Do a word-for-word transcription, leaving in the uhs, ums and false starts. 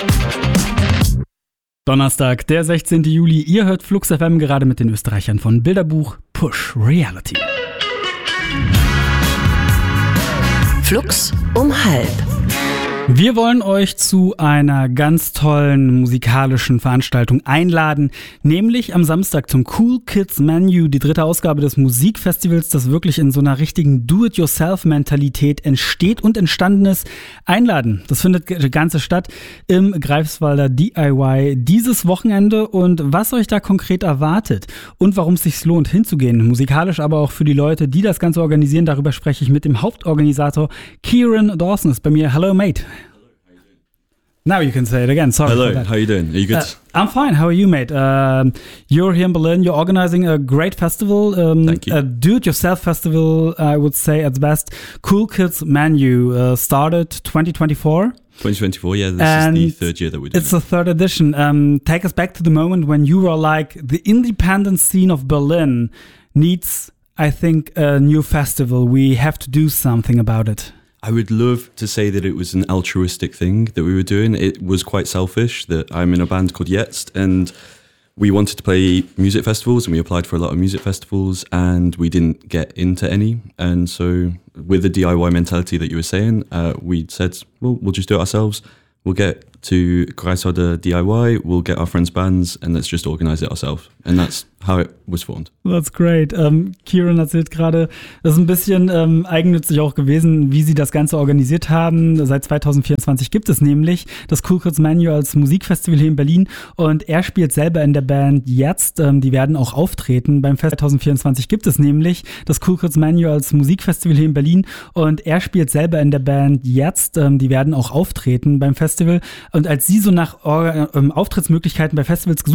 Donnerstag, der sechzehnten Juli. Ihr hört Flux F M gerade mit den Österreichern von Bilderbuch Push Reality. Flux um halb. Wir wollen euch zu einer ganz tollen musikalischen Veranstaltung einladen, nämlich am Samstag zum Cool Kids Menu, die dritte Ausgabe des Musikfestivals, das wirklich in so einer richtigen Do-it-yourself-Mentalität entsteht und entstanden ist. Einladen, das findet die ganze statt im Greifswalder D I Y dieses Wochenende, und was euch da konkret erwartet und warum es sich lohnt hinzugehen, musikalisch, aber auch für die Leute, die das Ganze organisieren, darüber spreche ich mit dem Hauptorganisator Kieran Dawson, ist bei mir. Hello, mate. Now you can say it again. Sorry. Hello, how are you doing? Are you good? Uh, I'm fine. How are you, mate? Uh, you're here in Berlin. You're organizing a great festival. Um, Thank you. A do-it-yourself festival, I would say, at best. Cool Kids Menu uh, started twenty twenty-four. twenty twenty-four, yeah. This And is the third year that we're doing It's the third edition. Um, take us back to the moment when you were like, the independent scene of Berlin needs, I think, a new festival. We have to do something about it. I would love to say that it was an altruistic thing that we were doing. It was quite selfish that I'm in a band called Jetzt, and we wanted to play music festivals, and we applied for a lot of music festivals, and we didn't get into any. And so with the D I Y mentality that you were saying, uh, we said, well, we'll just do it ourselves. We'll get to Greifswalder D I Y, we'll get our friends' bands, and let's just organize it ourselves. And that's how it was formed. That's great. Ähm, Kieran erzählt gerade, das ist ein bisschen ähm, eigennützig auch gewesen, wie sie das Ganze organisiert haben. Seit zwanzig vierundzwanzig gibt es nämlich das Cool Kids Menu als Musikfestival hier in Berlin, und er spielt selber in der Band Jetzt. Ähm, die werden auch auftreten beim Fest. zwanzig vierundzwanzig gibt es nämlich das Cool Kids Menu als Musikfestival hier in Berlin, und er spielt selber in der Band Jetzt. Ähm, die werden auch auftreten beim Festival, und als sie so nach Or- ähm, Auftrittsmöglichkeiten bei Festivals gesucht